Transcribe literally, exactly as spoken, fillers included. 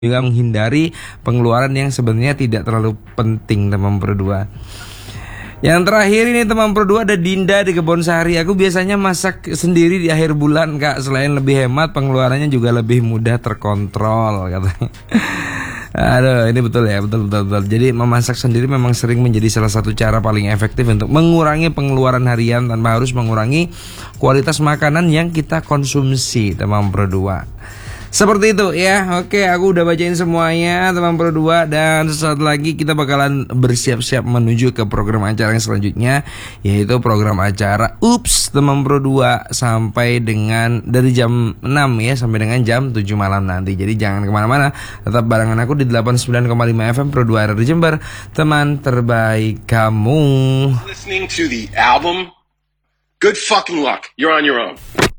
juga menghindari pengeluaran yang sebenarnya tidak terlalu penting, teman berdua. Yang terakhir ini teman berdua, ada Dinda di Kebonsari. Aku biasanya masak sendiri di akhir bulan, Kak. Selain lebih hemat, pengeluarannya juga lebih mudah terkontrol, katanya. Aduh, ini betul ya, betul, betul, betul. Jadi memasak sendiri memang sering menjadi salah satu cara paling efektif untuk mengurangi pengeluaran harian tanpa harus mengurangi kualitas makanan yang kita konsumsi, teman berdua. Seperti itu ya. Oke, aku udah bacain semuanya, teman berdua. Dan sesaat lagi kita bakalan bersiap-siap menuju ke program acara yang selanjutnya, yaitu program acara Ups, teman berdua. Sampai dengan dari jam enam ya, sampai dengan jam tujuh malam nanti. Jadi jangan kemana-mana, tetap barengan aku di delapan puluh sembilan koma lima F M Pro dua R di Jember, teman terbaik kamu. Listening to the album Good Fucking Luck. You're on your own.